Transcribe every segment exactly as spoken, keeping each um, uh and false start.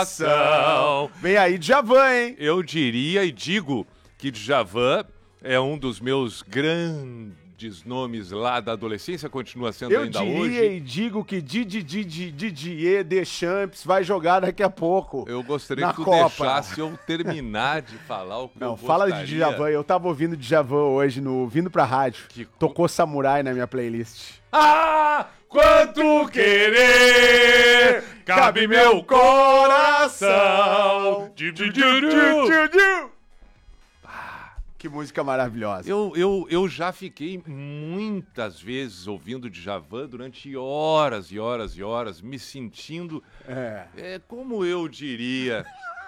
Vem aí Djavan, hein? Eu diria e digo que Djavan é um dos meus grandes nomes lá da adolescência, continua sendo Eu ainda diria hoje. e digo que Didi, Didi, Didier Deschamps vai jogar daqui a pouco. Eu gostaria na que tu Copa. deixasse eu terminar de falar o que Não, eu fala gostaria. de Djavan. Eu tava ouvindo Djavan hoje, no, vindo pra rádio. Que co- Tocou Samurai na minha playlist. Ah, quanto querer cabe meu coração. Di, di, di, di. Que música maravilhosa. Eu, eu, eu já fiquei muitas vezes ouvindo Djavan durante horas e horas e horas, me sentindo, É. é, como eu diria,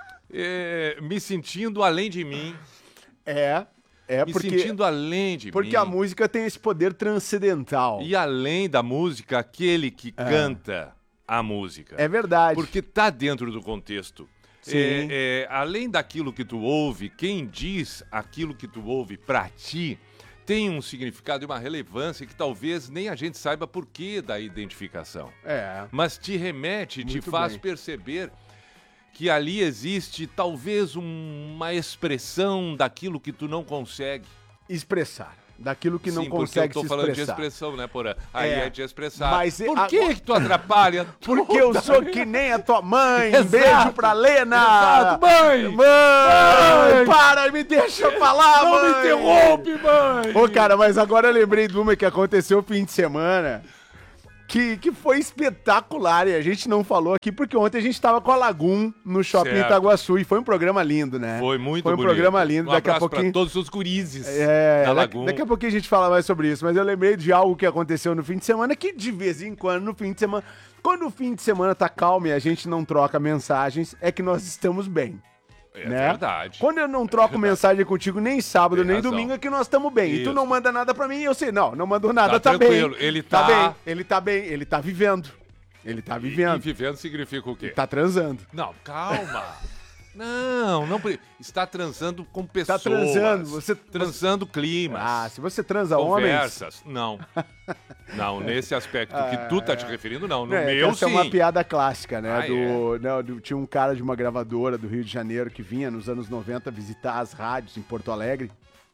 é, me sentindo além de mim, É, é me porque, sentindo além de porque mim. a música tem esse poder transcendental. E além da música, aquele que canta a música. É verdade. Porque tá dentro do contexto. Sim. É, é, além daquilo que tu ouve, quem diz aquilo que tu ouve pra ti tem um significado e uma relevância que talvez nem a gente saiba por que da identificação. É. Mas te remete, te Muito faz bem. perceber que ali existe talvez um- uma expressão daquilo que tu não consegue. Expressar. Daquilo que não Sim, consegue porque eu tô se falando expressar. de expressão, né, Porã? Aí É, é, de expressar. mas e- Por a- que que tu atrapalha? Porque eu sou que nem a tua mãe. Um Exato. beijo pra Lena. Exato, mãe! Mãe! Mãe! Para, me deixa falar, Não mãe. me interrompe, mãe! Ô, cara, mas agora eu lembrei de uma que aconteceu no fim de semana, que, que foi espetacular, e a gente não falou aqui, porque ontem a gente tava com a Lagoon no Shopping Certo. Itaguaçu, e foi um programa lindo, né? Foi muito Foi um bonito. programa lindo, Um daqui a abraço pouquinho... pra todos os gurizes É, da daqui, Lagoon. daqui a pouquinho a gente fala mais sobre isso, mas eu lembrei de algo que aconteceu no fim de semana, que de vez em quando, no fim de semana, quando o fim de semana tá calmo e a gente não troca mensagens, é que nós estamos bem. É né? verdade. Quando eu não troco mensagem contigo nem sábado, Tem nem razão. domingo, é que nós estamos bem. E tu Isso. não manda nada pra mim, eu sei, não, não mandou nada, Tá tá, bem. tranquilo, ele tá- bem, ele tá bem, ele tá vivendo. Ele tá E, e vivendo, vivendo significa o quê? tá transando. Não, calma. Não, não. pre- Está transando com pessoas. transando, você- Transando climas. Ah, se você transa homens... Conversas. Não. Não, nesse aspecto que tu tá te referindo, não. No É, meu, essa sim. é uma piada clássica, né? Ah, do, né, do- tinha um cara de uma gravadora do Rio de Janeiro que vinha nos anos noventa visitar as rádios em Porto Alegre.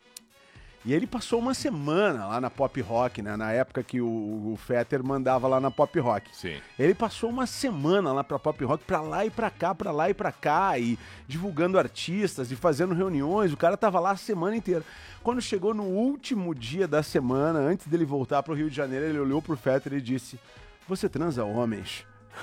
E ele passou uma semana lá na Pop Rock, né? Na época que o, o Fetter mandava lá na Pop Rock. Sim. Ele passou uma semana lá pra Pop Rock, pra lá e pra cá, pra lá e pra cá, e divulgando artistas e fazendo reuniões. O cara tava lá a semana inteira. Quando chegou no último dia da semana, antes dele voltar pro Rio de Janeiro, ele olhou pro Fetter e disse: "Você transa homens?"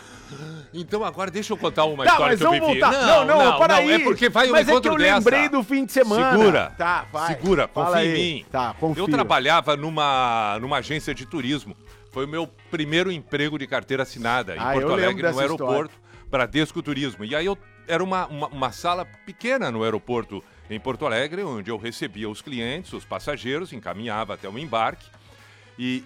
Então agora deixa eu contar uma Tá, história mas que eu vamos vivi. voltar. Não, não, para aí. É porque vai um Mas é que encontro eu dessa. lembrei do fim de semana. Segura. Tá, vai. Segura, Fala confia aí. em mim. Tá, confio. Eu trabalhava numa, numa agência de turismo. Foi o meu primeiro emprego de carteira assinada em Ah, eu Porto lembro Alegre, no dessa aeroporto, Bradesco Turismo. E aí eu era uma, uma, uma sala pequena no aeroporto em Porto Alegre, onde eu recebia os clientes, os passageiros, encaminhava até o embarque. E,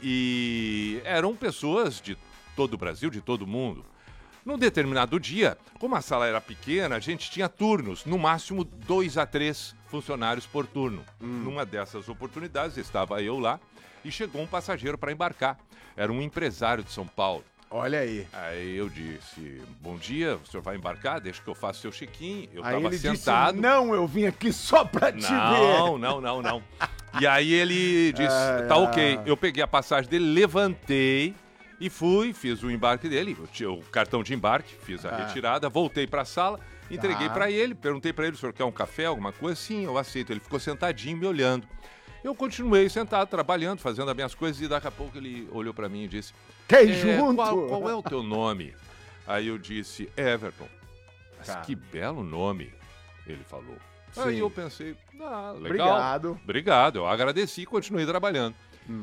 e eram pessoas de todo o Brasil, de todo o mundo. Num determinado dia, como a sala era pequena, a gente tinha turnos, no máximo dois a três funcionários por turno. Numa dessas oportunidades, estava eu lá e chegou um passageiro para embarcar. Era um empresário de São Paulo. Olha aí. Aí eu disse, bom dia, o senhor vai embarcar? Deixa que eu faça seu check-in. Eu Aí estava ele sentado. disse: "Não, eu vim aqui só pra te ver." Não, não, não, não. E aí ele disse, Ai, tá ai. ok. Eu peguei a passagem dele, levantei e fui, fiz o embarque dele, eu tinha o cartão de embarque, fiz a Ah. retirada, voltei pra sala, entreguei Tá. pra ele, perguntei pra ele, o senhor quer um café, alguma coisa? Sim, eu aceito. Ele ficou sentadinho me olhando. Eu continuei sentado, trabalhando, fazendo as minhas coisas e daqui a pouco ele olhou pra mim e disse, Quer ir "É, junto? qual, qual é o teu nome?" Aí eu disse, Everton. Mas Tá. que belo nome, ele falou. Sim. Aí eu pensei, ah, legal. Obrigado. Obrigado, eu agradeci e continuei trabalhando. Hum.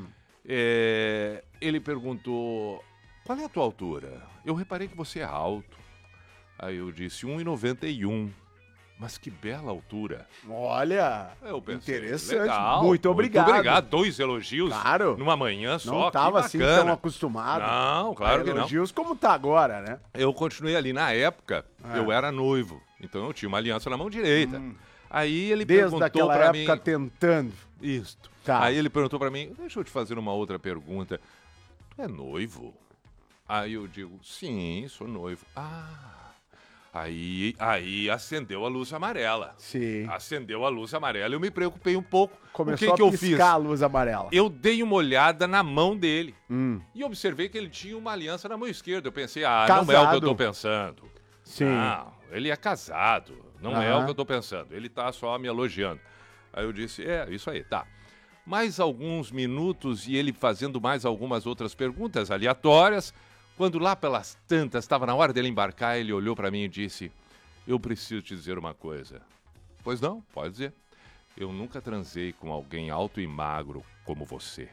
É, ele perguntou, qual é a tua altura? Eu reparei que você é alto. Aí eu disse, um e noventa e um. Mas que bela altura. Olha, Eu pensei, interessante. legal, Muito obrigado. Muito obrigado. Dois elogios Claro. numa manhã só. Não tava que assim bacana. tão acostumado. Não, claro a que não. elogios como tá agora, né? Eu continuei ali. Na época, É. eu era noivo. Então eu tinha uma aliança na mão direita. Aí ele Hum. Desde perguntou aquela pra época mim... tentando. Isto. Tá. Aí ele perguntou pra mim, deixa eu te fazer uma outra pergunta. Tu é noivo? Aí eu digo, sim, sou noivo. Ah, Aí, aí acendeu a luz amarela. Sim. Acendeu a luz amarela. Eu me preocupei um pouco. Começou o que, que a eu piscar fiz? a luz amarela. Eu dei uma olhada na mão dele. Hum. E observei que ele tinha uma aliança na mão esquerda. Eu pensei, ah, Casado. não é o que eu tô pensando. Sim. Não, ele é casado. Não Aham. é o que eu tô pensando. Ele tá só me elogiando. Aí eu disse, é, isso aí, tá. Mais alguns minutos e ele fazendo mais algumas outras perguntas aleatórias. Quando lá pelas tantas, estava na hora dele embarcar, ele olhou para mim e disse, eu preciso te dizer uma coisa. Pois não, pode dizer. Eu nunca transei com alguém alto e magro como você.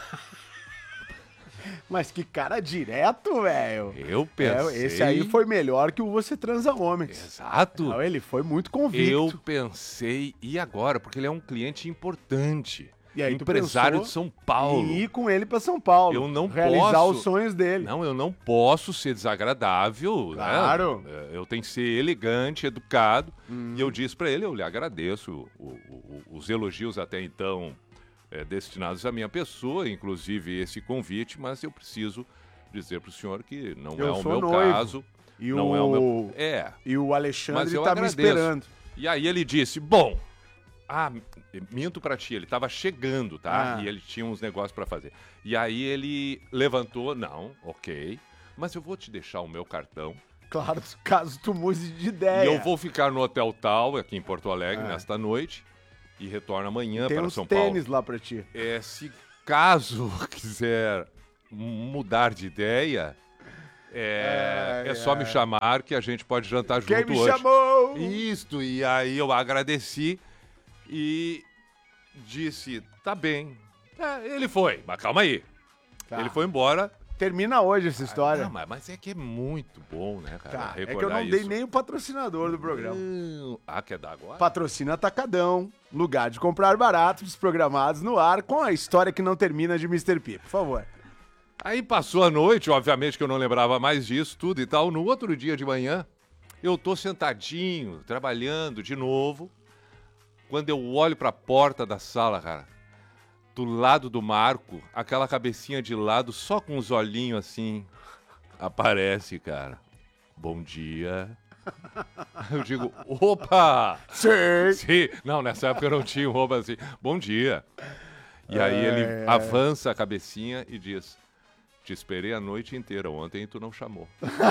Mas que cara direto, velho. Eu pensei... É, esse aí foi melhor que o Você Transa Homens. Exato. Não, ele foi muito convicto. Eu pensei, e agora? Porque ele é um cliente importante. E aí tu empresário pensou de São Paulo. E ir com ele pra São Paulo. Eu não realizar posso... os sonhos dele. Não, eu não posso ser desagradável. Claro. Né? Eu tenho que ser elegante, educado. Hum. E eu disse pra ele, eu lhe agradeço o, o, os elogios até então é, destinados à minha pessoa, inclusive esse convite, mas eu preciso dizer pro senhor que não Eu é o sou meu noivo. caso. E não o... é o meu... É. E o Mas Alexandre eu tá me agradeço. esperando. E aí ele disse, bom... Ah, minto pra ti, ele tava chegando, tá? Ah. E ele tinha uns negócios pra fazer. E aí ele levantou, não, ok, mas eu vou te deixar o meu cartão. Claro, caso tu mude de ideia. E eu vou ficar no Hotel Tal, aqui em Porto Alegre, Ah. nesta noite, e retorno amanhã Tem para uns São Paulo. tênis lá pra ti. É, se caso quiser mudar de ideia, é, Ai, é só ai. me chamar que a gente pode jantar junto Quem me hoje. chamou? Isto, e aí eu agradeci e disse, tá bem. É, ele foi, mas calma aí. Tá. Ele foi embora. Termina hoje essa história. Ah, não, mas, mas é que é muito bom, né, cara? Tá, é recordar que eu não isso. dei nem o patrocinador do programa. Não. Ah, quer dar agora? Patrocina Atacadão, lugar de comprar baratos, programados no ar, com a história que não termina de mister P, por favor. Aí passou a noite, obviamente que eu não lembrava mais disso, tudo e tal. No outro dia de manhã, eu tô sentadinho, trabalhando de novo. Quando eu olho pra porta da sala, cara, do lado do Marco, aquela cabecinha de lado, só com os olhinhos assim, aparece, cara. Bom dia. Eu digo, opa! Sim. Sim. Não, nessa época eu não tinha roupa assim. Bom dia. E aí ele É. avança a cabecinha e diz, te esperei a noite inteira ontem e tu não chamou.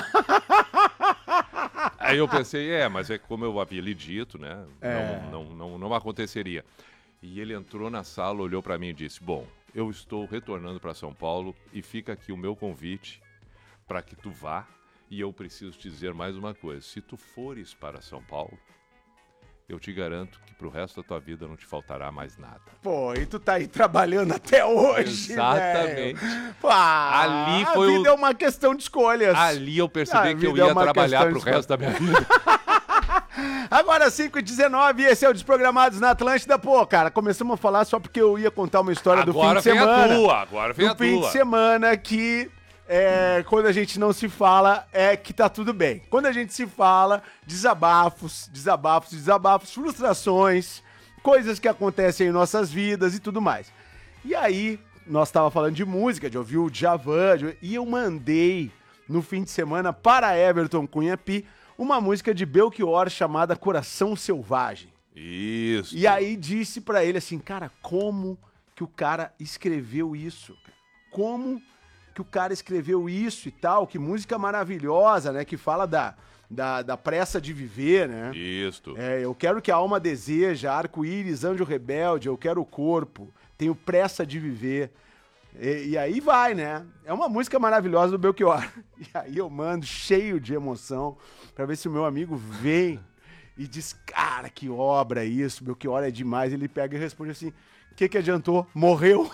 Aí eu pensei, é, mas é como eu havia lhe dito, né? É. Não, não, não, não aconteceria. E ele entrou na sala, olhou pra mim e disse, bom, eu estou retornando para São Paulo e fica aqui o meu convite para que tu vá. E eu preciso te dizer mais uma coisa, se tu fores para São Paulo, eu te garanto que pro resto da tua vida não te faltará mais nada. Pô, e tu tá aí trabalhando até hoje, Exatamente. velho. Pô, Ali foi a vida o- é uma questão de escolhas. Ali eu A percebi que eu vida é ia uma trabalhar questão pro de resto da minha vida. Agora cinco e dezenove, esse é o Desprogramados na Atlântida. Pô, cara, começamos a falar só porque eu ia contar uma história Agora do fim de vem semana. a tua, agora vem do a fim tua. de semana que é, quando a gente não se fala é que tá tudo bem. Quando a gente se fala, desabafos, desabafos, desabafos, frustrações, coisas que acontecem em nossas vidas e tudo mais. E aí, nós tava falando de música, de ouvir o Djavan, de- e eu mandei no fim de semana para Everton Cunha Pi uma música de Belchior chamada Coração Selvagem. Isso. E aí disse pra ele assim, cara, como que o cara escreveu isso? Como que o cara escreveu isso e tal? Que música maravilhosa, né? Que fala da, da, da pressa de viver, né? Isto. É, eu quero que a alma deseja, arco-íris, anjo rebelde, eu quero o corpo, tenho pressa de viver. E, e aí vai, né? É uma música maravilhosa do Belchior. E aí eu mando cheio de emoção pra ver se o meu amigo vem e diz, cara, que obra isso, Belchior é demais. Ele pega e responde assim, o que que adiantou? Morreu.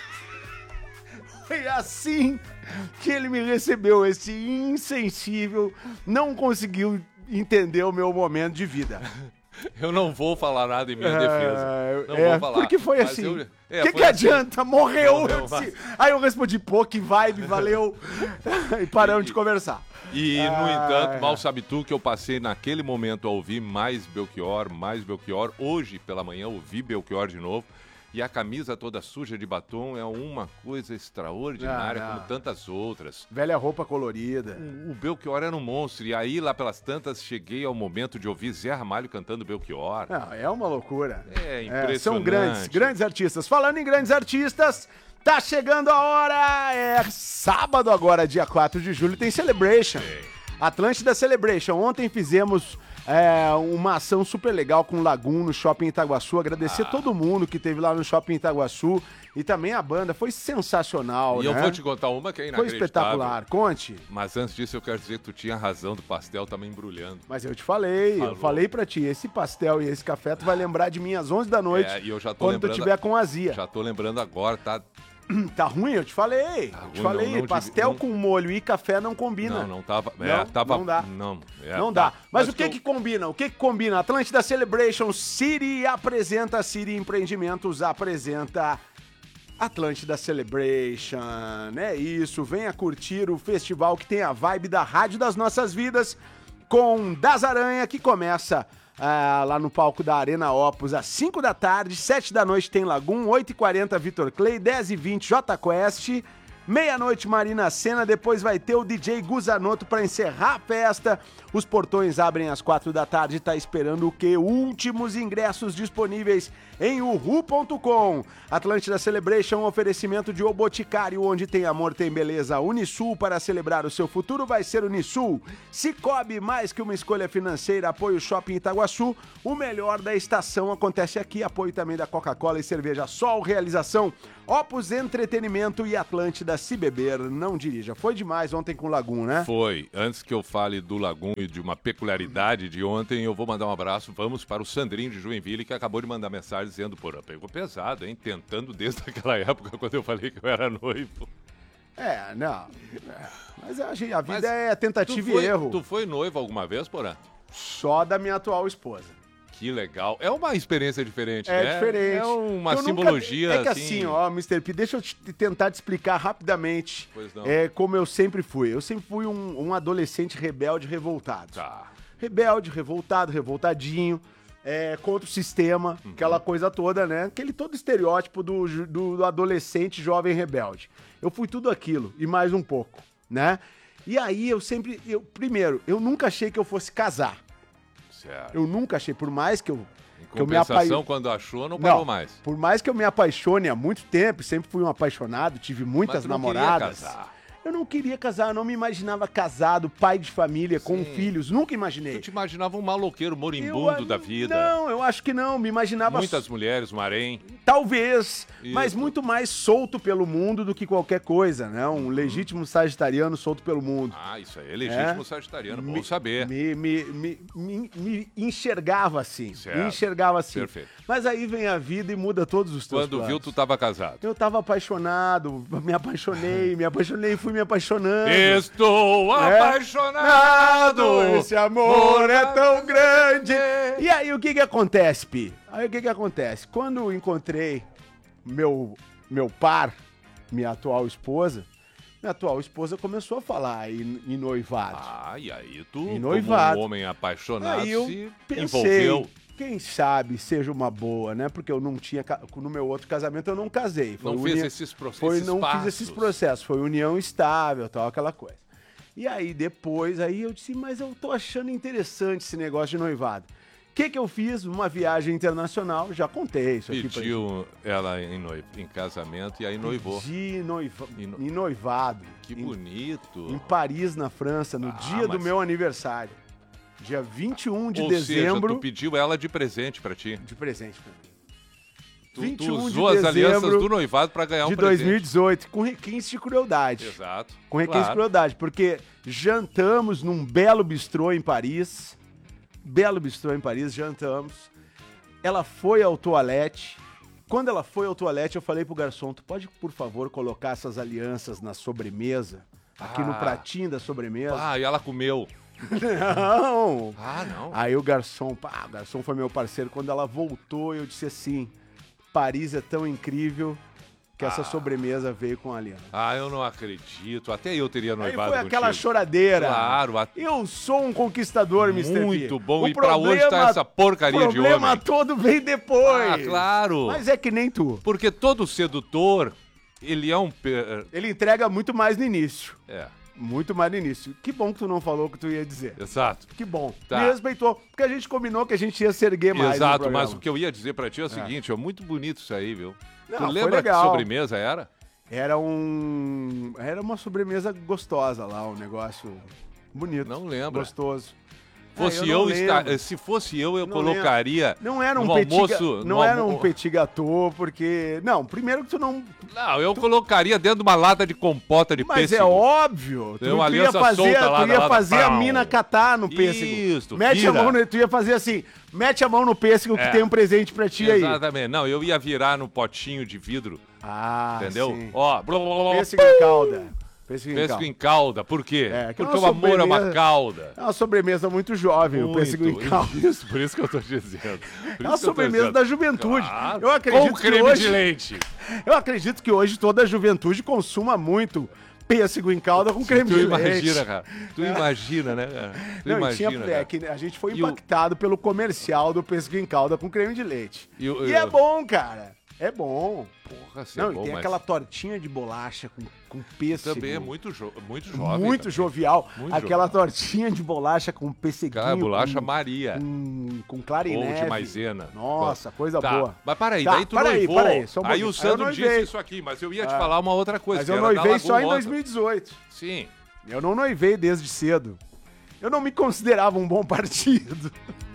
Foi assim que ele me recebeu, esse insensível, não conseguiu entender o meu momento de vida. Eu não vou falar nada em minha defesa. Não é, vou falar. porque foi Mas assim. eu- O é, que, foi que assim. adianta? Morreu. Morreu, Eu disse- Aí eu respondi, pô, que vibe, valeu. E paramos de conversar. E, no Ah, entanto, é. mal sabe tu que eu passei naquele momento a ouvir mais Belchior, mais Belchior. Hoje, pela manhã, ouvi Belchior de novo. E a camisa toda suja de batom é uma coisa extraordinária, Ah, não. como tantas outras. Velha roupa colorida. O, o Belchior era um monstro. E aí, lá pelas tantas, cheguei ao momento de ouvir Zé Ramalho cantando Belchior. Não, é uma loucura. É impressionante. são grandes, grandes artistas. Falando em grandes artistas, tá chegando a hora. É sábado agora, dia quatro de julho, tem Celebration. Atlântida Celebration. Ontem fizemos é, uma ação super legal com o Lagoon no Shopping Itaguaçu. Agradecer Ah. todo mundo que teve lá no Shopping Itaguaçu e também a banda. Foi sensacional, E né? eu vou te contar uma que é Foi inacreditável. espetacular. Conte. Mas antes disso, eu quero dizer que tu tinha razão do pastel, tá me embrulhando. Mas eu te falei, Falou. eu falei pra ti, esse pastel e esse café tu vai lembrar de mim às onze da noite, É, e eu já tô quando lembrando- tu tiver com azia. Já tô lembrando agora, tá? Tá ruim? Eu te falei. Tá eu te ruim, falei, não, não pastel divi- com molho e café não combina. Não, não tava. Não, é, tava não dá. Não, é, Não dá. tá. Mas, o que eu- que combina? O que que combina? Atlântida Celebration City apresenta, City Empreendimentos apresenta Atlântida Celebration. É isso, venha curtir o festival que tem a vibe da Rádio das Nossas Vidas com Das Aranha, que começa ah, lá no palco da Arena Opus às cinco da tarde, sete da noite tem Lagoon, oito e quarenta Vitor Clay, dez e vinte J Quest, meia-noite Marina Sena, depois vai ter o D J Guzanoto para encerrar a festa. Os portões abrem às quatro da tarde e tá esperando o quê? Últimos ingressos disponíveis em uhu ponto com. Atlântida Celebration, um oferecimento de O Boticário, onde tem amor, tem beleza. Unisul, para celebrar o seu futuro vai ser Unisul. Cicobi, mais que uma escolha financeira, apoio Shopping Itaguaçu. O melhor da estação acontece aqui. Apoio também da Coca-Cola e Cerveja Sol. Realização Opus Entretenimento e Atlântida. Se beber, não dirija. Foi demais ontem com o Lagoon, né? Foi. Antes que eu fale do Lagoon e de uma peculiaridade de ontem, eu vou mandar um abraço. Vamos para o Sandrinho de Joinville, que acabou de mandar mensagem dizendo, porra, pegou pesado, hein? Tentando desde aquela época, quando eu falei que eu era noivo. É, não. É, mas a, gente- a vida Mas é tentativa Tu foi, e erro. tu foi noivo alguma vez, porra? Só da minha atual esposa. Que legal. É uma experiência diferente, É né? diferente. É uma Eu nunca- simbologia, É que assim... assim, ó, mister P, deixa eu te- tentar te explicar rapidamente Pois não. é, como eu sempre fui. Eu sempre fui um, um adolescente rebelde revoltado. Tá. Rebelde, revoltado, revoltadinho, é, contra o sistema, Uhum. aquela coisa toda, né? Aquele todo estereótipo do, ju- do, do adolescente jovem rebelde. Eu fui tudo aquilo e mais um pouco, né? E aí eu sempre, eu, primeiro, eu nunca achei que eu fosse casar. Certo. Eu nunca achei, por mais que eu, Em que eu me compensação, apai... quando achou, não parou mais. Por mais que eu me apaixone há muito tempo, sempre fui um apaixonado, tive muitas Mas tu não namoradas. queria casar. Eu não queria casar, eu não me imaginava casado, pai de família, com Sim. filhos, nunca imaginei. Tu te imaginava um maloqueiro Eu, moribundo ah, da vida. Não, eu acho que não, me imaginava Muitas mulheres, um harém. talvez, Isso. mas muito mais solto pelo mundo do que qualquer coisa, né? Um legítimo sagitariano solto pelo mundo. Ah, isso aí é legítimo É. sagitariano, Me- bom saber. Me, me, me, me- me enxergava assim, Certo. me enxergava assim. Perfeito. Mas aí vem a vida e muda todos os teus Quando planos. viu, tu tava casado. Eu tava apaixonado, me apaixonei, me apaixonei, fui me apaixonando. Estou É. apaixonado! Esse amor é tão grande. E aí, o que que acontece, Pi? Aí, o que que acontece? Quando eu encontrei meu, meu par, minha atual esposa, minha atual esposa começou a falar em, em noivado. Ah, e aí tu, E noivado. como um homem apaixonado, Aí eu se pensei, envolveu. quem sabe seja uma boa, né? Porque eu não tinha, ca- no meu outro casamento eu não casei. Foi Não fez uni- esses processos. Foi, esses não passos. fiz esses processos, foi união estável, tal, aquela coisa. E aí depois, aí eu disse, mas eu tô achando interessante esse negócio de noivado. O que que eu fiz? Uma viagem internacional, já contei isso aqui pra gente. Pediu ela em, noiv... em casamento e aí noivou. Pedi noiva... E no- em noivado. Que em, bonito. em Paris, na França, no Ah, dia do mas- meu aniversário. Dia vinte e um de Ou dezembro. seja, tu pediu ela de presente pra ti. De presente pra mim. Tu, vinte e tu um de usou as alianças dezembro do noivado pra ganhar um de presente. dois mil e dezoito, com requinte de crueldade. Exato. Com requinte de Claro. crueldade, porque jantamos num belo bistrô em Paris. Belo bistrô em Paris, jantamos. Ela foi ao toalete. Quando ela foi ao toalete, eu falei pro garçom, tu pode, por favor, colocar essas alianças na sobremesa? Aqui no Ah. pratinho da sobremesa? Ah, e ela comeu. Não! Ah, não. Aí o garçom, pá, o garçom foi meu parceiro. Quando ela voltou, eu disse assim: Paris é tão incrível que essa sobremesa veio com a aliança. Ah, eu não acredito. Até eu teria noivado Aí foi aquela contigo. choradeira. Claro. A... Eu sou um conquistador, mister P. Muito bom. O E pra hoje tá essa porcaria de homem. O problema todo vem depois. Ah, claro. Mas é que nem tu. Porque todo sedutor, ele é um... pe- Ele entrega muito mais no início. É, Muito mais no início. Que bom que tu não falou o que tu ia dizer. exato. Que bom. Tá. Me respeitou. Porque a gente combinou que a gente ia se erguer mais no Exato, programa. mas o que eu ia dizer pra ti é o seguinte, é muito bonito isso aí, viu? Não, tu foi lembra que legal. sobremesa era? Era um... Era uma sobremesa gostosa lá, um negócio bonito. Não lembro. Gostoso. Fosse Ah, eu, não esta- lembro. se fosse eu, eu Não colocaria Não era um no petit almoço... ga- no Não era almo- um petit gâteau, porque... Não, primeiro que tu não... Não, eu colocaria dentro de uma lata de compota de Mas pêssego. é óbvio. Tu, Tem uma tu ia aliança fazer, solta lá tu da ia lata, fazer a pau. mina catar no pêssego. Isso, Mete vira. a mão, no- tu ia fazer assim, mete a mão no pêssego que É. tem um presente pra ti aí. Exatamente. Não, eu ia virar no potinho de vidro, Ah, entendeu? sim. Ó, blá, blá, blá, blá, Pêssego em calda. Pêssego em pêssego calda. em calda. Por quê? É, que Porque é o uma amor é uma sobremesa- calda. É uma sobremesa muito jovem, o pêssego em Muito. calda. Isso, por isso que eu tô dizendo. Por É isso uma que eu tô sobremesa dizendo. da juventude. Claro. Eu acredito Com que creme hoje, de leite. Eu acredito que hoje toda a juventude consuma muito pêssego em calda com creme Tu de imagina, leite. cara. Tu imagina, né, cara? Tu Não, e imagina, tinha, cara. é, que a gente foi E o- impactado pelo comercial do pêssego em calda com creme de leite. E o- E é bom, cara. É bom. Porra, você Não, é bom, e tem mas aquela tortinha de bolacha com, com pêssego. também é muito, jo muito jovem. Muito também. jovial. Muito aquela jovial. tortinha de bolacha com pêsseguinho. Cara, bolacha com, Maria. com, com Ou clarinete. de maisena. Nossa, coisa Tá, boa. mas para aí, Tá, daí tu para aí, noivou. para aí, só um aí pouquinho. o Aí eu Sandro noivei. disse isso aqui, mas eu ia te Ah. falar uma outra coisa. Mas que eu era da noivei só em Lagoa dois mil e dezoito. Sim. Eu não noivei desde cedo. Eu não me considerava um bom partido.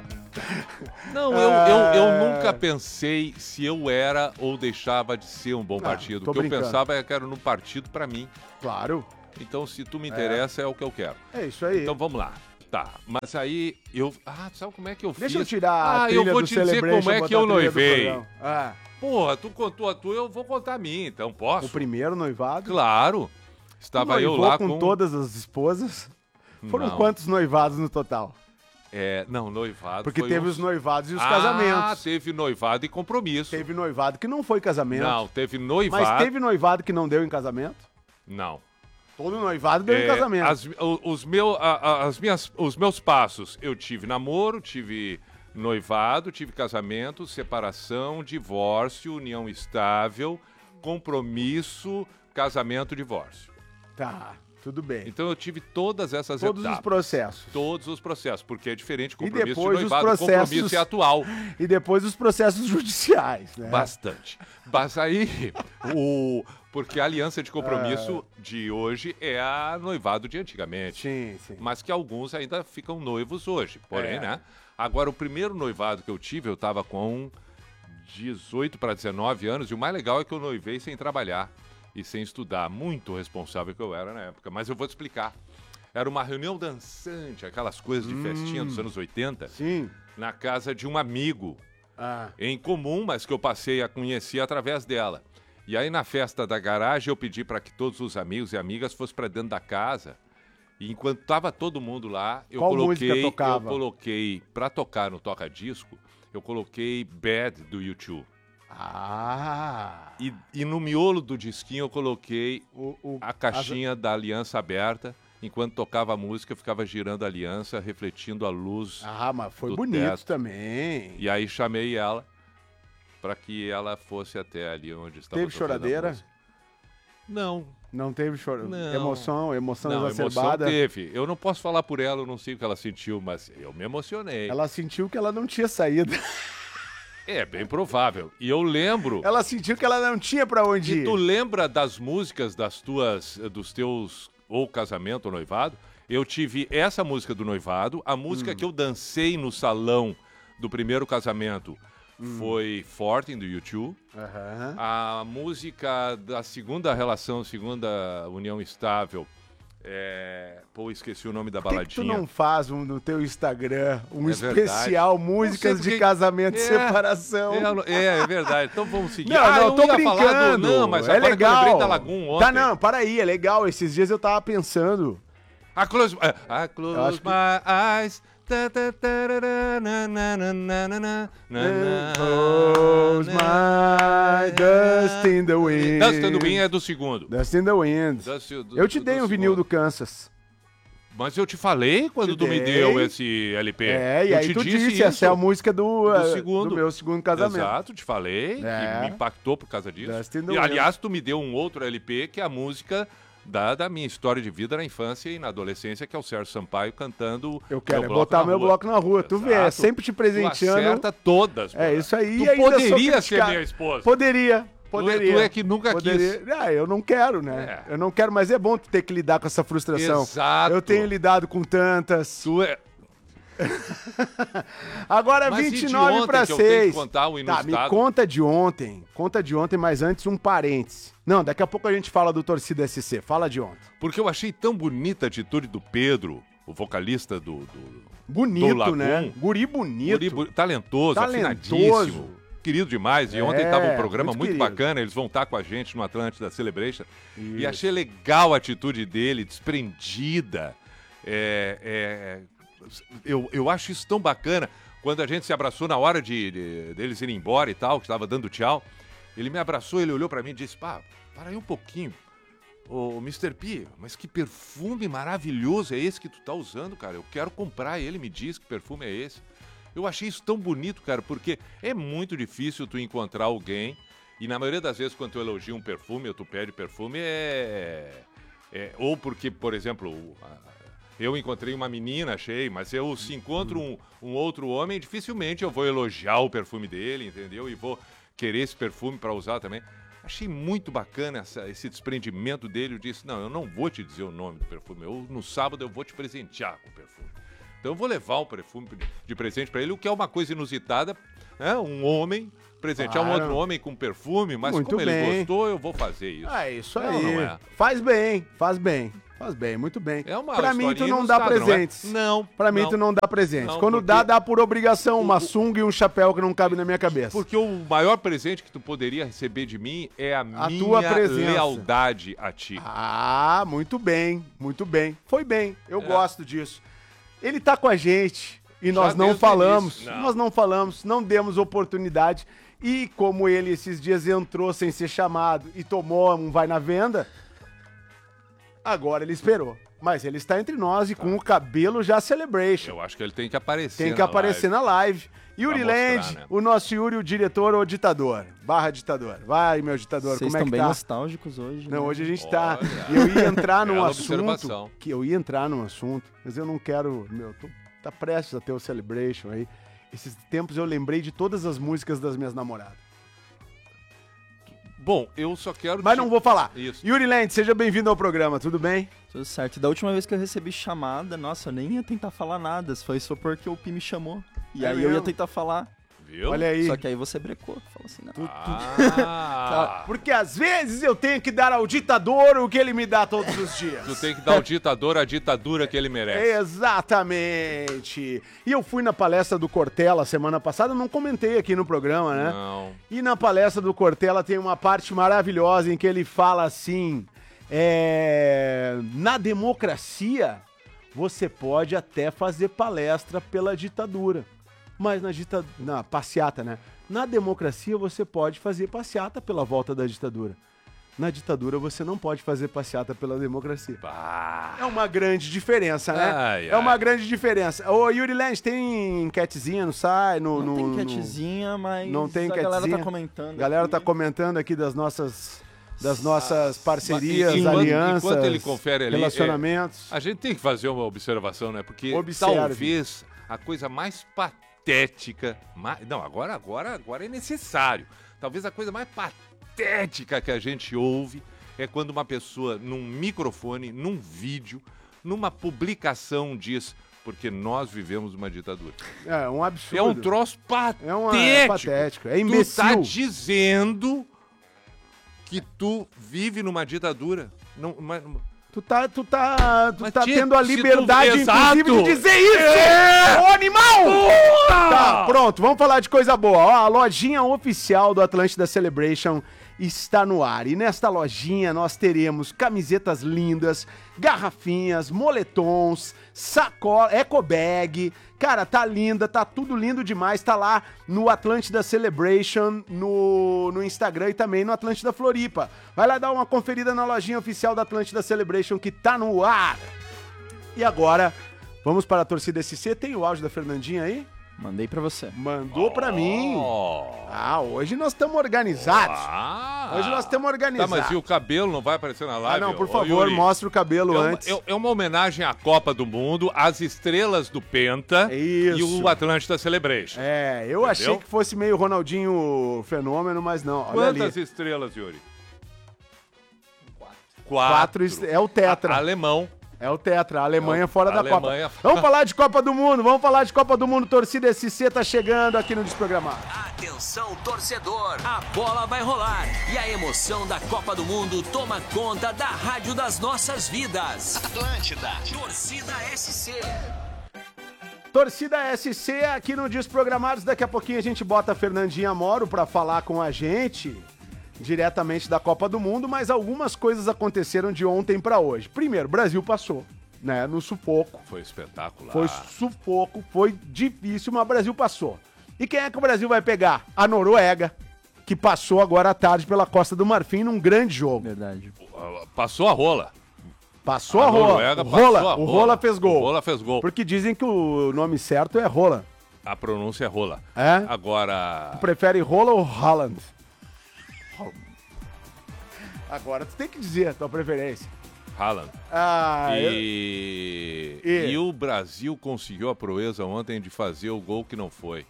Não, eu, eu, eu Ah. nunca pensei se eu era ou deixava de ser um bom Ah, partido. tô O que eu brincando. pensava é que era no partido pra mim. Claro. Então, se tu me interessa, é, o que eu quero. É isso aí. Então, vamos lá. Tá, mas aí eu... Ah, sabe como é que eu fiz? Deixa eu tirar a Ah, trilha eu vou do te dizer Celebration, como é botar que eu a trilha do noivei. programa. Ah, Porra, tu contou a tua, eu vou contar a minha, então posso? o primeiro noivado. Claro. Estava eu Noivou lá com com... todas as esposas. Foram Não. quantos noivados no total? É, não, noivado. Porque foi teve uns- os noivados e os Ah, casamentos. teve noivado e compromisso. Teve noivado que não foi casamento. Não, teve noivado. Mas teve noivado que não deu em casamento? Não. Todo noivado deu em É, casamento. as, o- os, meu, a- a- as minhas, os meus passos, eu tive namoro, tive noivado, tive casamento, separação, divórcio, união estável, compromisso, casamento, divórcio. Tá, tudo bem. Então eu tive todas essas Todos os etapas. processos. Todos os processos, porque é diferente compromisso depois de os noivado. processos- Compromisso é atual. E depois os processos judiciais, né? Bastante. Mas aí, o... porque a aliança de compromisso Ah. de hoje é a noivado de antigamente. Sim, sim. Mas que alguns ainda ficam noivos hoje. Porém, É. né? Agora, o primeiro noivado que eu tive, eu tava com dezoito para dezenove anos, e o mais legal é que eu noivei sem trabalhar e sem estudar. Muito responsável que eu era na época. Mas eu vou te explicar. Era uma reunião dançante, aquelas coisas de festinha dos anos oitenta, Sim. na casa de um amigo Ah, em comum, mas que eu passei a conhecer através dela. E aí, na festa da garagem, eu pedi para que todos os amigos e amigas fossem para dentro da casa. E enquanto tava todo mundo lá, eu Qual coloquei, música tocava? eu coloquei para tocar no toca-disco, eu coloquei Bad do U dois. ah. E, e no miolo do disquinho eu coloquei O, o, a caixinha da aliança aberta. Enquanto tocava a música, eu ficava girando a aliança, refletindo a luz. Ah, mas foi do bonito teto. também. E aí chamei ela para que ela fosse até ali onde estava Teve tocando a choradeira? música. Não, Não teve choro. Não. Emoção, emoção não, emoção exacerbada. teve. Eu não posso falar por ela, eu não sei o que ela sentiu, mas eu me emocionei. Ela sentiu que ela não tinha saído. É bem provável. E eu lembro. Ela sentiu que ela não tinha pra onde E ir. tu lembra das músicas das tuas, dos teus ou casamento ou noivado? Eu tive essa música do noivado, a música Hum. que eu dancei no salão do primeiro casamento Hum. foi Fortin do U dois. Aham. A música da segunda relação, segunda união estável, é... pô, esqueci o nome da Por que, que tu baladinha. não faz um no teu Instagram, um É especial verdade. músicas Não sei de porque- casamento e É, separação? É, é, é verdade. Então vamos seguir. Não, ah, não, eu tô ia falar brincando. do... Não, mas é agora legal. que eu lembrei da Lagoon ontem. Tá, não, para aí, é legal. Esses dias eu tava pensando. I close, uh, I close acho que- my eyes. Ta, ta, tarará, na, na, na, na, na, na, na, Close my Dust in the Wind. Dust in the Wind é do segundo. Dust in the Wind. Dust, do, eu te dei do um vinil segundo. do Kansas. Mas eu te falei quando Te tu me dei. deu esse L P. É, e eu aí te tu disse disse, isso. essa é a música do, Do eh, segundo. do meu segundo casamento. Exato, te falei, É. que me impactou por causa disso. Dust in the E, Wind. aliás, tu me deu um outro L P, que é a música da, da minha história de vida na infância e na adolescência, que é o Sérgio Sampaio cantando Eu quero Meu é Bloco botar na meu Rua. bloco na rua. Tu vê, é Exato. sempre te Tu presenteando. acerta todas. É pô. isso aí. Tu e ainda sou poderia ser criticado. minha esposa. Poderia, poderia. tu é que nunca poderia. quis. Ah, eu não quero, né? É. Eu não quero, mas é bom tu ter que lidar com essa frustração. Exato. Eu tenho lidado com tantas. Tu é... Agora Mas e vinte e de nove ontem para que eu tenho que seis. contar o Tá, inusitado? me conta de ontem. Conta de ontem, mas antes um parêntese. Não, daqui a pouco a gente fala do Torcida S C. Fala de ontem. Porque eu achei tão bonita a atitude do Pedro, o vocalista do... do... Bonito, Do Lagum. né? Guri bonito. Guri bu- talentoso, Talentoso. afinadíssimo. Querido demais. E ontem É, estava um programa muito muito, querido. bacana. Eles vão estar com a gente no Atlântida Celebration. E Isso. achei legal a atitude dele, desprendida. É, é, eu, eu acho isso tão bacana. Quando a gente se abraçou na hora de, de- deles irem embora e tal, que estava dando tchau, ele me abraçou, ele olhou para mim e disse: pá, para aí um pouquinho. Ô, mister P, mas que perfume maravilhoso é esse que tu tá usando, cara? Eu quero comprar ele, me diz que perfume é esse. Eu achei isso tão bonito, cara, porque é muito difícil tu encontrar alguém, e na maioria das vezes quando tu elogia um perfume ou tu pede perfume, é... é ou porque, por exemplo, o- a- eu encontrei uma menina, achei, mas eu se encontro um, um outro homem, dificilmente eu vou elogiar o perfume dele, entendeu? E vou querer esse perfume para usar também. Achei muito bacana essa- esse desprendimento dele. Eu disse: não, eu não vou te dizer o nome do perfume. Eu, no sábado eu vou te presentear com o perfume. Então eu vou levar um perfume de- de presente para ele, o que é uma coisa inusitada. Né? Um homem presentear um Claro. outro homem com perfume, mas Muito como ele bem. gostou, eu vou fazer isso. Ah, é isso Não, aí. não é. Faz bem, faz bem. Faz bem, muito bem. É uma pra mim, tu historinha não dá inusitada, não é? presentes. Não, Pra mim, não. tu não dá presentes. Não, Quando porque- dá, dá por obrigação uma O- sunga e um chapéu que não cabe na minha cabeça. Porque o maior presente que tu poderia receber de mim é a, A minha tua presença. lealdade a ti. Ah, muito bem, muito bem. Foi bem, eu É. gosto disso. Ele tá com a gente e Já nós não desde o falamos, início. Não. nós não falamos, não demos oportunidade. E como ele esses dias entrou sem ser chamado e tomou um vai na venda, agora ele esperou. Mas ele está entre nós e com o cabelo já celebration. Eu acho que ele tem que aparecer. Tem que na aparecer live. na live. Yuri Pra mostrar, Land, né? o nosso Yuri, o diretor ou ditador? Barra ditador. Vai, meu ditador, Vocês como é estão que bem tá? nostálgicos hoje. Não, né? hoje a gente tá. Olha. E eu ia entrar num Bela assunto. observação. Que eu ia entrar num assunto, mas eu não quero. Meu, tô, tá prestes a ter o Celebration aí. Esses tempos eu lembrei de todas as músicas das minhas namoradas. Bom, eu só quero. Mas te- não vou falar. Isso. Yuri Land, seja bem-vindo ao programa, tudo bem? Tudo certo. Da última vez que eu recebi chamada, nossa, eu nem ia tentar falar nada. Foi só porque o Pi me chamou. E É aí eu mesmo? ia tentar falar. Viu? Olha aí. Só que aí você brecou. Falou assim, não. Ah, Porque às vezes eu tenho que dar ao ditador o que ele me dá todos os dias. tu tem que dar ao ditador a ditadura que ele merece. Exatamente. E eu fui na palestra do Cortella semana passada, eu não comentei aqui no programa, né? Não. E na palestra do Cortella tem uma parte maravilhosa em que ele fala assim: é, na democracia você pode até fazer palestra pela ditadura, mas na ditadura, na passeata, né? Na democracia você pode fazer passeata pela volta da ditadura. Na ditadura você não pode fazer passeata pela democracia. Bah. É uma grande diferença, né? Ai, é uma ai. grande diferença. Ô, Yuri Land, tem enquetezinha no sai? No, Não no, tem no- enquetezinha, mas Não tem a galera enquetezinha? tá comentando. A galera tá aqui. comentando aqui das nossas, das nossas parcerias, enquanto- alianças, enquanto ele confere ali, relacionamentos. A gente tem que fazer uma observação, né? Porque Observe. talvez a coisa mais patética. ma- Não, agora, agora, agora é necessário. Talvez a coisa mais patética que a gente ouve é quando uma pessoa, num microfone, num vídeo, numa publicação, diz: porque nós vivemos uma ditadura. É um absurdo. É um troço patético. É, uma, é patético, é Tu imbecil. tá dizendo que tu vive numa ditadura. Não, mas, Tu tá, tu tá, tu Mas, tá tia, tendo a se tu- liberdade, Exato. inclusive, de dizer isso! Ô, animal! Tá, pronto, vamos falar de coisa boa. Ó, a lojinha oficial do Atlântida Celebration está no ar. E nesta lojinha nós teremos camisetas lindas, garrafinhas, moletons, sacola, eco bag, cara, tá linda, tá tudo lindo demais. Tá lá no Atlântida Celebration, no, no Instagram e também no Atlântida Floripa. Vai lá dar uma conferida na lojinha oficial da Atlântida Celebration que tá no ar. E agora, vamos para a torcida S C. Tem o áudio da Fernandinha aí? Mandei pra você. Mandou pra mim. Oh. Ah, hoje nós estamos organizados. Ah. Hoje nós estamos Tá, organizados. mas e o cabelo não vai aparecer na live? Ah, não, por Ô, favor, Yuri, mostra o cabelo é uma, antes. é- é uma homenagem à Copa do Mundo, às estrelas do Penta Isso. e o Atlântida Celebration. É, eu Entendeu? achei que fosse meio Ronaldinho Fenômeno, mas não. Olha Quantas ali. estrelas, Yuri? Quatro. est- É o Tetra. A- alemão. É o Tetra. A Alemanha É o- fora da Alemanha- Copa. Vamos falar de Copa do Mundo. Vamos falar de Copa do Mundo. Torcida S C tá chegando aqui no Desprogramado. Atenção, torcedor, a bola vai rolar e a emoção da Copa do Mundo toma conta da rádio das nossas vidas. Atlântida, torcida S C. Torcida S C aqui no Desprogramados. Daqui a pouquinho a gente bota a Fernandinha Moro pra falar com a gente diretamente da Copa do Mundo, mas algumas coisas aconteceram de ontem pra hoje. Primeiro, o Brasil passou, né, no sufoco. Foi espetacular. Foi sufoco, foi difícil, mas o Brasil passou. E quem é que o Brasil vai pegar? A Noruega, que passou agora à tarde pela Costa do Marfim num grande jogo. Verdade. Passou a rola. Passou a, rola. Noruega O passou rola. a O rola fez gol. O rola fez gol. Porque dizem que o nome certo é rola. A pronúncia é rola. É? Agora. Prefere rola ou Haaland? Agora tu tem que dizer a tua preferência. Haaland. Ah, eu- E... E? e o Brasil conseguiu a proeza ontem de fazer o gol que não foi.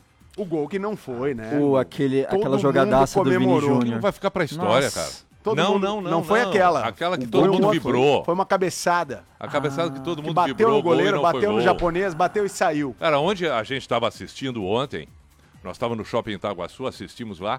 o gol que não foi, né? O, aquele, Todo aquela mundo jogadaça do Vini comemorou. Não Júnior. vai ficar pra história, Nossa. cara. Todo não, mundo- não, não. não foi aquela. Aquela que Foi todo um mundo outro. vibrou. Foi uma cabeçada. A cabeçada que todo Que mundo bateu vibrou. no goleiro, gol e não foi bateu no gol. japonês, bateu e saiu. Cara, onde a gente estava assistindo ontem, nós estávamos no Shopping Itaguaçu, assistimos lá,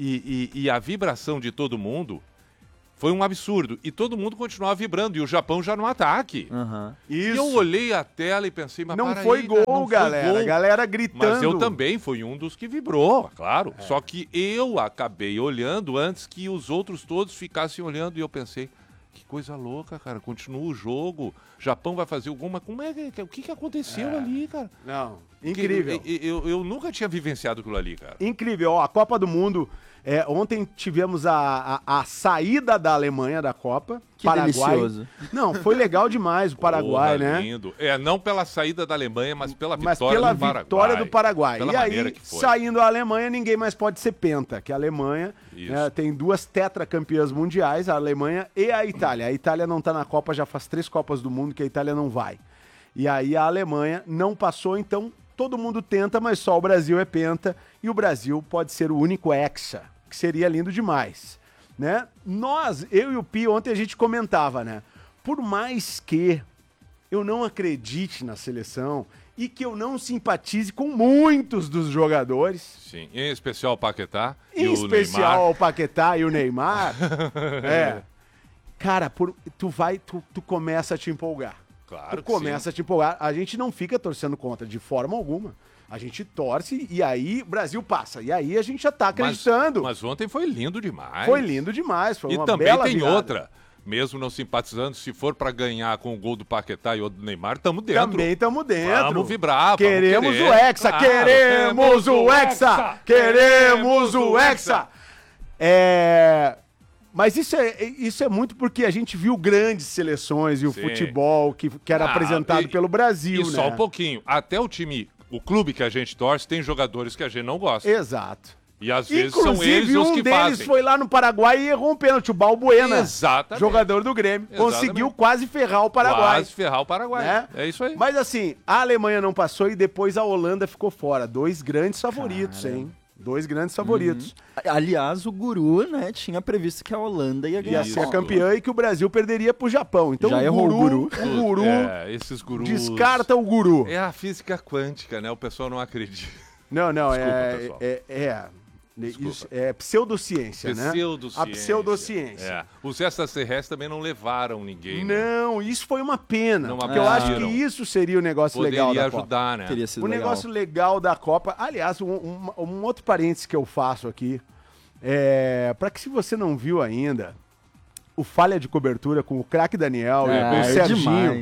e, e- e a vibração de todo mundo foi um absurdo. E todo mundo continuava vibrando, e o Japão já no ataque. Aham. E Isso. eu olhei a tela e pensei, mas Não para foi aí, gol, cara, não foi galera. gol. Galera gritando. Mas eu também fui um dos que vibrou, claro. É. Só que eu acabei olhando antes que os outros todos ficassem olhando e eu pensei, que coisa louca, cara. Continua o jogo. Japão vai fazer alguma. Como é que. O que, que aconteceu ali, cara? Não, Que- incrível. Eu, eu, eu nunca tinha vivenciado aquilo ali, cara. Incrível. Ó, a Copa do Mundo. é, ontem tivemos a, a, a saída da Alemanha da Copa. Que Paraguai. delicioso. Não, foi legal demais o Paraguai, Porra, né? lindo. É, não pela saída da Alemanha, mas pela Mas vitória pela do Paraguai. vitória do Paraguai. Pela E maneira aí, que foi. saindo a Alemanha, ninguém mais pode ser penta, que a Alemanha Isso. né, tem duas tetracampeãs mundiais, a Alemanha e a Itália. A Itália não tá na Copa, já faz três Copas do Mundo que a Itália não vai. E aí a Alemanha não passou, então todo mundo tenta, mas só o Brasil é penta, e o Brasil pode ser o único hexa, que seria lindo demais, né? Nós, eu e o Pi, ontem a gente comentava, né? Por mais que eu não acredite na seleção e que eu não simpatize com muitos dos jogadores, Sim, em especial o Paquetá em e o especial Neymar. o Paquetá e o Neymar, é, cara, por- tu vai, tu, tu começa a te empolgar. Claro Tu que começa a te empolgar. A gente não fica torcendo contra de forma alguma. A gente torce e aí o Brasil passa. E aí a gente já tá acreditando. Mas, mas ontem foi lindo demais. Foi lindo demais, foi E uma também bela tem virada. outra. Mesmo não simpatizando, se for pra ganhar com o gol do Paquetá e o do Neymar, tamo dentro. Também estamos dentro. Vamos vibrar, vamos Queremos querer. o Hexa, Claro, queremos o Hexa, queremos o Hexa. É... Mas isso é, isso é muito porque a gente viu grandes seleções e o Sim. futebol que, que era Ah, apresentado e- pelo Brasil, E né? só um pouquinho. Até o time, o clube que a gente torce, tem jogadores que a gente não gosta. Exato. E às vezes são eles Inclusive, os um que deles fazem. foi lá no Paraguai e errou um pênalti, o Balbuena, Exatamente. jogador do Grêmio. Exatamente. Conseguiu quase ferrar o Paraguai. Quase ferrar o Paraguai. Né? É isso aí. Mas assim, a Alemanha não passou e depois a Holanda ficou fora. Dois grandes favoritos, hein? Dois grandes favoritos. Aliás, o Guru, né, tinha previsto que a Holanda ia ganhar. Ia ser a campeã e que o Brasil perderia pro Japão. Então Já o errou o guru, Guru. o guru É, esses gurus. descarta o guru. É a física quântica, né? O pessoal não acredita. Não, não, Desculpa, é, pessoal. é, é, Desculpa. isso é pseudociência, né? Pseudociência. A pseudociência. É. Os extraterrestres também não levaram ninguém. né? Não, isso foi uma pena. Não porque eu acho que apareceram. isso seria o negócio legal Poderia da Copa. ajudar, né? Teria sido O legal. negócio legal da Copa, aliás, um, um- um outro parênteses que eu faço aqui, é para que se você não viu ainda, o Falha de Cobertura com o craque Daniel e Ah, com o é Serginho, demais.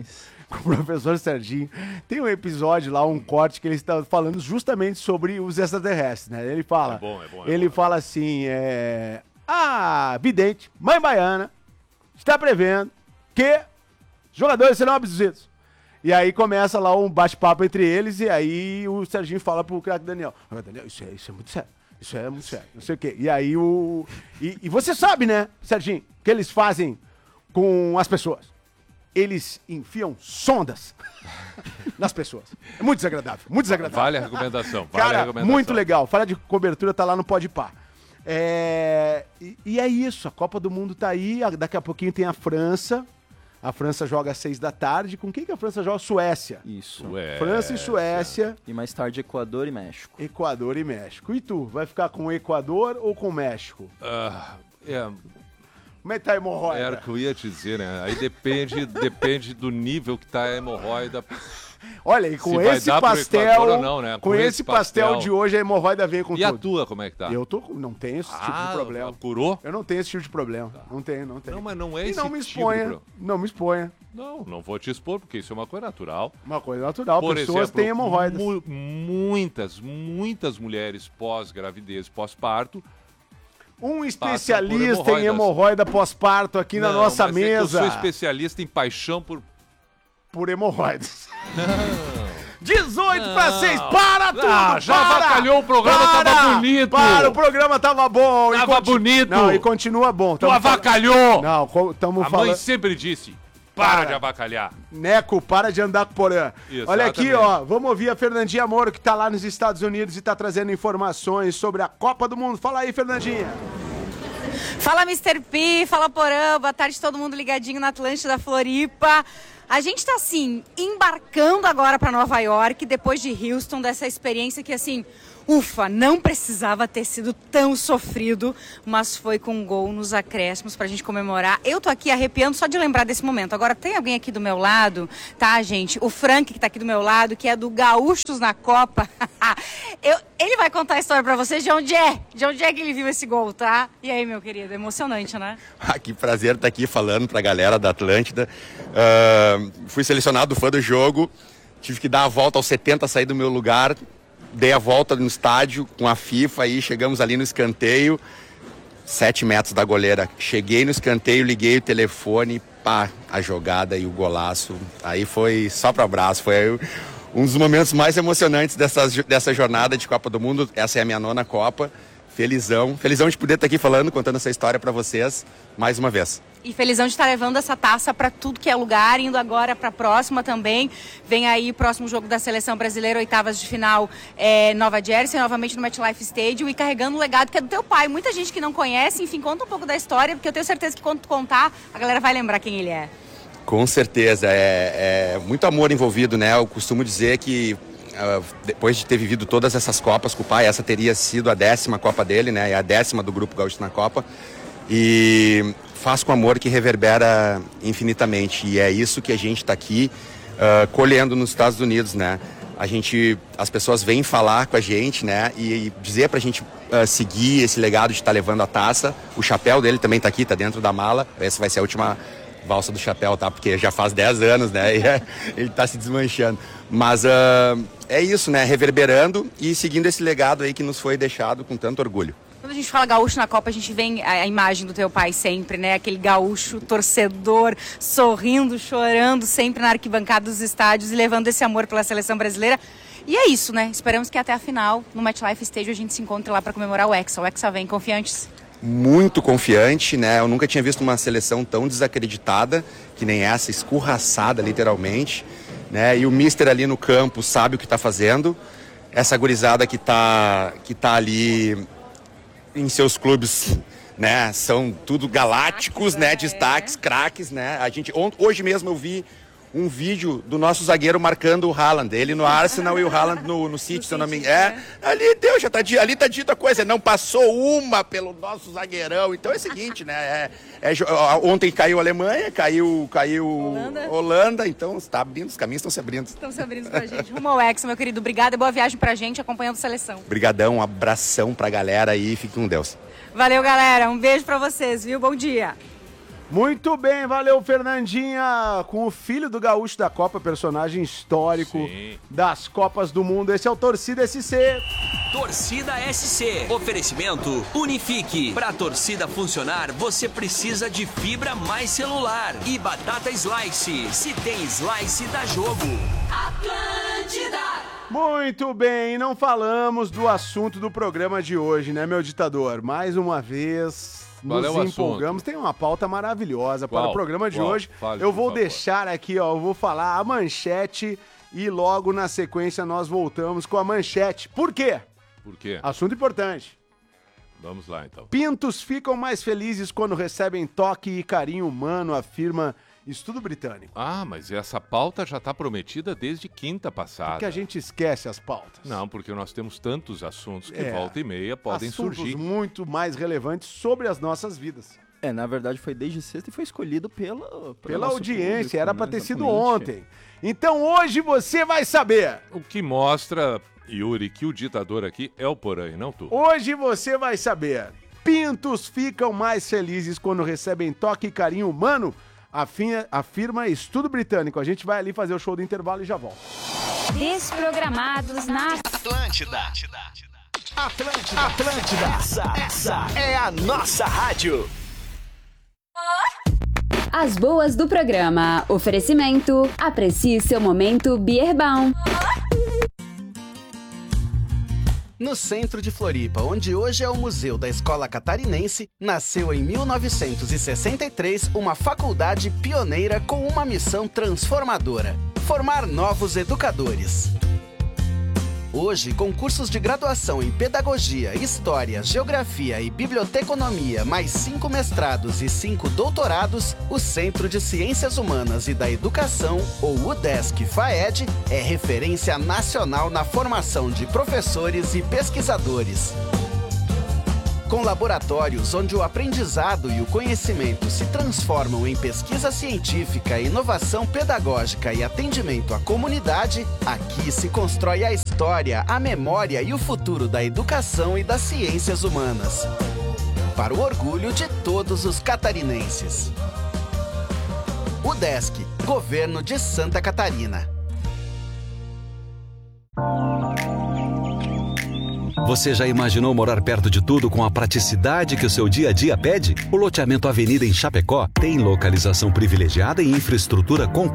com o professor Serginho. Tem um episódio lá, um corte, que ele está falando justamente sobre os extraterrestres, né? Ele fala, É bom, é bom, é ele bom. fala assim, é... a vidente, mãe baiana, está prevendo que jogadores serão abduzidos. E aí começa lá um bate-papo entre eles, e aí o Serginho fala pro craque Daniel, ah, Daniel, isso é, isso é muito sério, isso é muito sério, não sei o quê. E aí o... E, e você sabe, né, Serginho, que eles fazem com as pessoas? Eles enfiam sondas nas pessoas. É muito desagradável, muito desagradável. Vale a recomendação, vale Cara, a recomendação. muito legal. Fala de cobertura, tá lá no Podpah. É... E, e é isso, a Copa do Mundo tá aí, a- daqui a pouquinho tem a França. A França joga às seis da tarde. Com quem que a França joga? Suécia. Isso. Ué, França e Suécia, E mais tarde Equador e México. Equador e México. E tu, vai ficar com o Equador ou com o México? Ah, é, Como é que tá a hemorroida? era o que eu ia te dizer, né? Aí depende, depende do nível que tá a hemorroida. Olha, e com Se vai esse dar pro pastel, Equador ou não, né? com, Com esse esse pastel, pastel de hoje, a hemorroida vem com E a tudo. tua, como é que tá? Eu tô, com- não tenho esse tipo Ah, de problema. curou? Eu não tenho esse tipo de problema. Não tenho, não tenho. Não, mas não é E esse não me tipo exponha, de pro- não me exponha. Não, não vou te expor, porque isso é uma coisa natural. Uma coisa natural, Por pessoas exemplo, têm hemorroidas. mu- muitas, muitas mulheres pós-gravidez, pós-parto. Um por especialista em hemorroidas. hemorroida pós-parto aqui na Não, nossa mas é que eu mesa. sou especialista em paixão por. Por hemorroidas. dezoito para seis, para tudo! Ah, já para, avacalhou o programa, para, tava bonito. Para, o programa tava bom. e Tava conti- bonito. Não, e continua bom. Tu Tamo avacalhou! Não, estamos A falando... mãe sempre disse: para, Para. de avacalhar. Neco, para de andar com porã. Exatamente. Olha aqui, ó, vamos ouvir a Fernandinha Moro, que tá lá nos Estados Unidos e tá trazendo informações sobre a Copa do Mundo. Fala aí, Fernandinha. Fala, mister P, fala Porã, boa tarde todo mundo ligadinho na Atlântida Floripa. A gente tá, assim, embarcando agora para Nova York, depois de Houston, dessa experiência que, assim, ufa, não precisava ter sido tão sofrido, mas foi com um gol nos acréscimos pra gente comemorar. Eu tô aqui arrepiando só de lembrar desse momento. Agora, tem alguém aqui do meu lado, tá, gente? O Frank, que tá aqui do meu lado, que é do Gaúchos na Copa. Eu, ele vai contar a história pra vocês de onde é, de onde é que ele viu esse gol, tá? E aí, meu querido, emocionante, né? Ah, que prazer estar aqui falando pra galera da Atlântida. Ah, fui selecionado fã do jogo, tive que dar a volta aos setenta, sair do meu lugar, dei a volta no estádio com a FIFA, aí chegamos ali no escanteio, sete metros da goleira. Cheguei no escanteio, liguei o telefone, pá, a jogada e o golaço. Aí foi só para abraço, foi um dos momentos mais emocionantes dessa, dessa jornada de Copa do Mundo. Essa é a minha nona Copa. Felizão, felizão de poder estar aqui falando, contando essa história para vocês mais uma vez. E felizão de estar levando essa taça para tudo que é lugar, indo agora para a próxima também. Vem aí o próximo jogo da Seleção Brasileira, oitavas de final, é, Nova Jersey, novamente no MetLife Stadium, e carregando o legado que é do teu pai. Muita gente que não conhece, enfim, conta um pouco da história, porque eu tenho certeza que quando tu contar, a galera vai lembrar quem ele é. Com certeza, é, é muito amor envolvido, né? Eu costumo dizer que uh, depois de ter vivido todas essas Copas com o pai, essa teria sido a décima Copa dele, né? E a décima do Grupo Gaúcho na Copa. E faz com amor que reverbera infinitamente. E é isso que a gente está aqui uh, colhendo nos Estados Unidos, né? A gente, as pessoas vêm falar com a gente, né? E, e dizer pra gente uh, seguir esse legado de estar tá levando a taça. O chapéu dele também tá aqui, tá dentro da mala. Essa vai ser a última valsa do chapéu, tá? Porque já faz dez anos, né? E é, ele tá se desmanchando. Mas uh, é isso, né? Reverberando e seguindo esse legado aí que nos foi deixado com tanto orgulho. Quando a gente fala gaúcho na Copa, a gente vê a, a imagem do teu pai sempre, né? Aquele gaúcho torcedor, sorrindo, chorando, sempre na arquibancada dos estádios e levando esse amor pela seleção brasileira. E é isso, né? Esperamos que até a final, no MetLife Stadium, a gente se encontre lá para comemorar o Hexa. O Hexa vem, confiantes? Muito confiante, né? Eu nunca tinha visto uma seleção tão desacreditada, que nem essa, escorraçada literalmente, né? E o mister ali no campo sabe o que está fazendo. Essa gurizada que tá, que tá ali em seus clubes, né? São tudo galácticos, né? Destaques, craques, né? A gente, hoje mesmo eu vi um vídeo do nosso zagueiro marcando o Haaland, ele no Arsenal e o Haaland no, no City, se eu não me engano. É, ali deu, já tá, ali tá dito a coisa, não passou uma pelo nosso zagueirão. Então é o seguinte, né? É, é, ontem caiu a Alemanha, caiu, caiu Holanda. Holanda, então está abrindo, os caminhos estão se abrindo. Estão se abrindo pra gente. Rumo ao Hexa, meu querido. Obrigada e boa viagem pra gente, acompanhando a seleção. Obrigadão, um abração pra galera aí, fique com Deus. Valeu, galera. Um beijo pra vocês, viu? Bom dia. Muito bem, valeu, Fernandinha, com o filho do gaúcho da Copa, personagem histórico Sim. das Copas do Mundo. Esse é o Torcida S C. Torcida S C. Oferecimento Unifique. Para a torcida funcionar, você precisa de fibra mais celular. E batata Slice. Se tem Slice, dá jogo. Atlântida. Muito bem, não falamos do assunto do programa de hoje, né, meu ditador? Mais uma vez, Qual nos é o empolgamos. Tem uma pauta maravilhosa Qual? para o programa de Qual? hoje. Fale, eu por vou favor. deixar aqui, ó, eu vou falar a manchete e logo na sequência nós voltamos com a manchete. Por quê? Por quê? Assunto importante. Vamos lá, então. Pintos ficam mais felizes quando recebem toque e carinho humano, afirma estudo britânico. Ah, mas essa pauta já está prometida desde quinta passada. Porque a gente esquece as pautas. Não, porque nós temos tantos assuntos que É. volta e meia podem Assuntos surgir. muito mais relevantes sobre as nossas vidas. É, na verdade foi desde sexta e foi escolhido pela... pelo Pela nosso audiência, público, era né? pra ter sido Exatamente. ontem. Então hoje você vai saber. O que mostra, Yuri, que o ditador aqui é o Porã e não tu. Hoje você vai saber. Pintos ficam mais felizes quando recebem toque e carinho humano, afirma, afirma estudo britânico. A gente vai ali fazer o show do intervalo e já volta. Desprogramados na Atlântida. Atlântida. Atlântida. Essa, essa é a nossa rádio. As boas do programa. Oferecimento. Aprecie seu momento Bierbaum. No centro de Floripa, onde hoje é o Museu da Escola Catarinense, nasceu em mil novecentos e sessenta e três uma faculdade pioneira com uma missão transformadora: formar novos educadores. Hoje, com cursos de graduação em Pedagogia, História, Geografia e Biblioteconomia, mais cinco mestrados e cinco doutorados, o Centro de Ciências Humanas e da Educação, ou UDESC FAED, é referência nacional na formação de professores e pesquisadores. Com laboratórios onde o aprendizado e o conhecimento se transformam em pesquisa científica, inovação pedagógica e atendimento à comunidade, aqui se constrói a história, a memória e o futuro da educação e das ciências humanas. Para o orgulho de todos os catarinenses. UDESC, Governo de Santa Catarina. Você já imaginou morar perto de tudo com a praticidade que o seu dia a dia pede? O loteamento Avenida em Chapecó tem localização privilegiada e infraestrutura completa